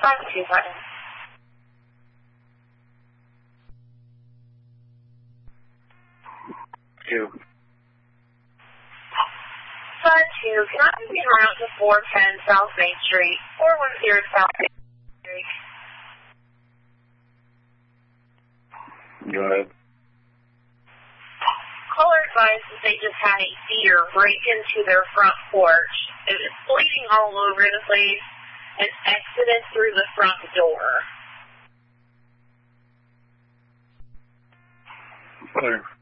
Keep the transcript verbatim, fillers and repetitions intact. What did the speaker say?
five two five. Two. five two, can I be around to four ten South Main Street, four one zero South Main Street? Go ahead. Caller advised that they just had a deer break into their front porch. It was bleeding all over the place and exited through the front door. Clear.